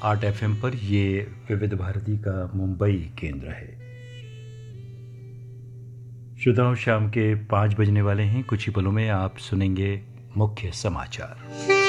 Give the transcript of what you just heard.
101.8 FM पर। ये विविध भारती का मुंबई केंद्र है। श्रोताओं, शाम के 5 बजने वाले हैं। कुछ ही पलों में आप सुनेंगे मुख्य समाचार।